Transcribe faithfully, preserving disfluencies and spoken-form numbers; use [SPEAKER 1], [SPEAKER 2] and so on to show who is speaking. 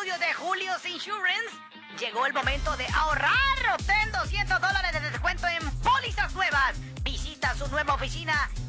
[SPEAKER 1] estudio de Julio's Insurance. Llegó el momento de ahorrar. Obtén doscientos dólares de descuento en pólizas nuevas. Visita su nueva oficina